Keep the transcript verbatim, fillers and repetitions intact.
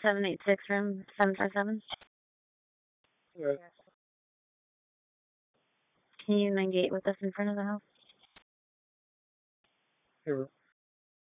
seven eight six room seven five seven. Yes. Can you ninety-eight with us in front of the house? Here.